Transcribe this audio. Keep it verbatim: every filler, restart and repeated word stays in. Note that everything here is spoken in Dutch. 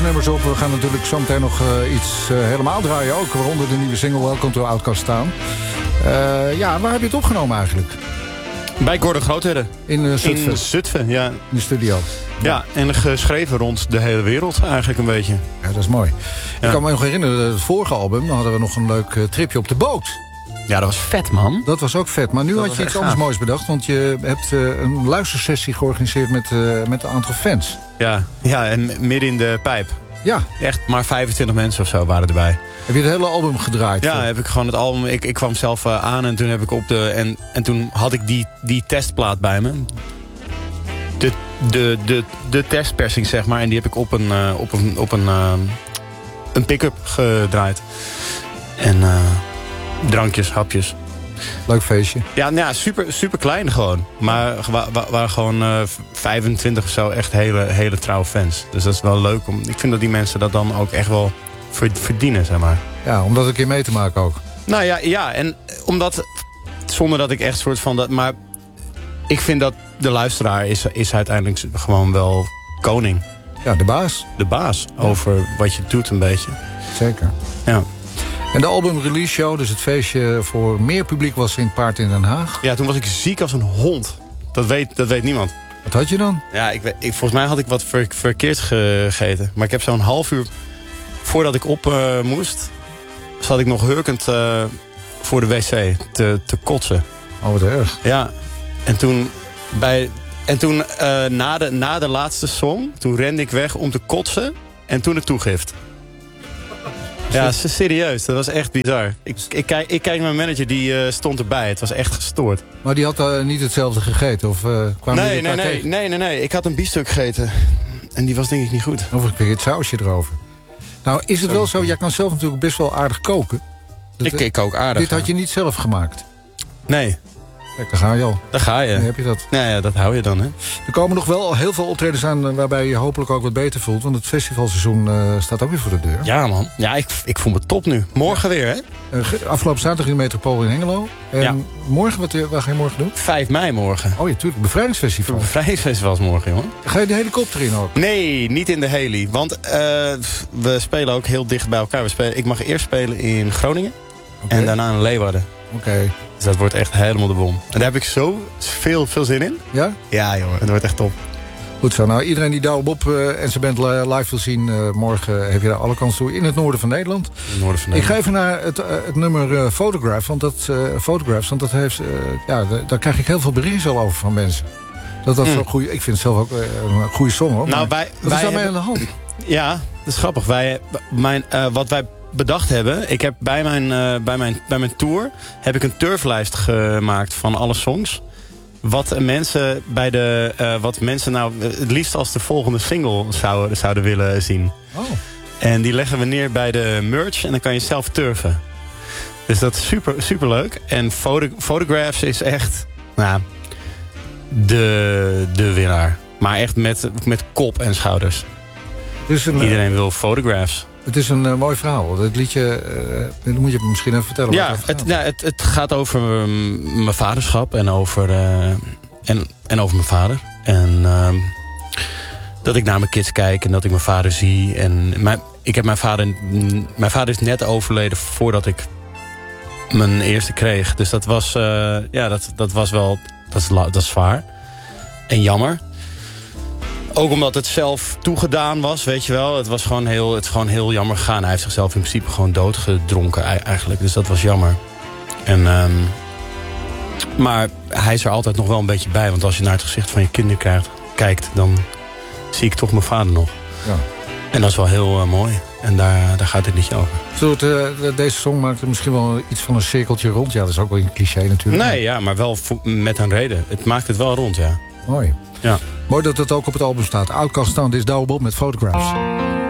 nummers op. We gaan natuurlijk zometeen nog uh, iets uh, helemaal draaien ook. Waaronder de nieuwe single Welcome to Outcast staan. Uh, ja, waar heb je het opgenomen eigenlijk? Bij Gordon Groothedde. In uh, Zutphen? In Zutphen, ja. In de studio. Ja. ja, en geschreven rond de hele wereld eigenlijk een beetje. Ja, dat is mooi. Ja. Ik kan me nog herinneren, het vorige album, dan hadden we nog een leuk uh, tripje op de boot. Ja, dat was vet, man. Dat was ook vet. Maar nu dat had je iets anders moois bedacht. Want je hebt uh, een luistersessie georganiseerd met, uh, met een aantal fans. Ja, ja, en midden in de pijp. Ja. Echt maar vijfentwintig mensen of zo waren erbij. Heb je het hele album gedraaid? Ja, heb ik gewoon het album. Ik, ik kwam zelf uh, aan en toen heb ik op de. En, en toen had ik die, die testplaat bij me. De, de, de, de testpersing, zeg maar. En die heb ik op een, uh, op een, op een, uh, een pick-up gedraaid. En uh, drankjes, hapjes. Leuk feestje. Ja, nou ja, super, super klein gewoon. Maar we wa, waren gewoon uh, vijfentwintig of zo echt hele, hele trouwe fans. Dus dat is wel leuk. Om, ik vind dat die mensen dat dan ook echt wel verdienen, zeg maar. Ja, om dat een keer mee te maken ook. Nou ja, ja, en omdat, zonder dat ik echt soort van dat, maar ik vind dat de luisteraar is, is uiteindelijk gewoon wel koning. Ja, de baas. De baas, ja. Over wat je doet een beetje. Zeker. Ja. En de album release show, dus het feestje voor meer publiek, was in Paard in Den Haag. Ja, toen was ik ziek als een hond. Dat weet, dat weet niemand. Wat had je dan? Ja, ik, ik, volgens mij had ik wat ver, verkeerd gegeten. Maar ik heb zo'n half uur voordat ik op uh, moest, zat ik nog hurkend uh, voor de wc te, te kotsen. Oh, wat erg. Ja, en toen, bij, en toen uh, na, de, na de laatste song, toen rende ik weg om te kotsen en toen het toegift. Ja, serieus. Dat was echt bizar. Ik, ik, kijk, ik kijk naar mijn manager, die uh, stond erbij. Het was echt gestoord. Maar die had uh, niet hetzelfde gegeten? Of uh, kwamen nee, die nee, nee, nee, nee, nee. Ik had een biefstuk gegeten. En die was denk ik niet goed. Of ik kreeg het sausje erover. Nou, is het wel zo, jij kan zelf natuurlijk best wel aardig koken. Dat, ik, ik kook aardig. Dit had je niet zelf gemaakt? Nee. Kijk, daar ga je al. Daar ga je. Dan heb je dat. Nou ja, dat hou je dan, hè. Er komen nog wel heel veel optredens aan waarbij je hopelijk ook wat beter voelt. Want het festivalseizoen uh, staat ook weer voor de deur. Ja, man. Ja, ik, ik voel me top nu. Morgen ja. weer, hè. Uh, afgelopen zaterdag in de Metropool in Hengelo. En ja. morgen, wat, wat ga je morgen doen? vijf mei morgen. Oh ja, tuurlijk. Bevrijdingsfestival. Bevrijdingsfestival is morgen, jongen. Ga je de helikopter in ook? Nee, niet in de heli. Want uh, we spelen ook heel dicht bij elkaar. We spelen, ik mag eerst spelen in Groningen. Okay. En daarna in Leeuwarden. Oké. Okay. Dus dat wordt echt helemaal de bom. En daar heb ik zo veel, veel zin in. Ja? Ja, jongen. Het wordt echt top. Goed zo. Nou, iedereen die Douwe Bob uh, en zijn band live wil zien, Uh, morgen heb je daar alle kans toe in het noorden van Nederland. In het noorden van Nederland. Ik ga even naar het, uh, het nummer uh, Photograph. Want dat, uh, Photographs, want dat heeft, uh, ja, daar krijg ik heel veel berichten over van mensen. Dat dat mm. zo goeie, ik vind het zelf ook uh, een goede song, hoor. Nou, wij, wat wij is daarmee hebben, aan de hand? Ja, dat is grappig. Wij, mijn, uh, wat wij bedacht hebben. Ik heb bij mijn, uh, bij mijn, bij mijn tour heb ik een turflijst gemaakt van alle songs. Wat mensen bij de uh, wat mensen nou het liefst als de volgende single zouden, zouden willen zien. Oh. En die leggen we neer bij de merch en dan kan je zelf turfen. Dus dat is super, super leuk. En foto, Photographs is echt nou, de, de winnaar. Maar echt met, met kop en schouders. Dus een, Iedereen wil Photographs. Het is een uh, mooi verhaal. Het liedje, uh, dat moet je misschien even vertellen. Ja, het, het, ja het, het gaat over um, mijn vaderschap en over, uh, en, en over mijn vader. En uh, dat ik naar mijn kids kijk en dat ik mijn vader zie. En mijn, ik heb mijn vader, mijn vader is net overleden voordat ik mijn eerste kreeg. Dus dat was, uh, ja, dat, dat was wel, dat is, dat is zwaar. En jammer. Ook omdat het zelf toegedaan was, weet je wel. Het was gewoon heel, het is gewoon heel jammer gegaan. Hij heeft zichzelf in principe gewoon doodgedronken eigenlijk. Dus dat was jammer. En, um, maar hij is er altijd nog wel een beetje bij. Want als je naar het gezicht van je kinderen kijkt, kijkt dan zie ik toch mijn vader nog. Ja. En dat is wel heel uh, mooi. En daar, daar gaat dit liedje over. Soort, uh, deze song maakt er misschien wel iets van een cirkeltje rond. Ja, dat is ook wel een cliché natuurlijk. Nee, ja, maar wel met een reden. Het maakt het wel rond, ja. Mooi. Ja. Mooi dat het ook op het album staat. Outcast staan, dit is Douwe Bob met Photographs.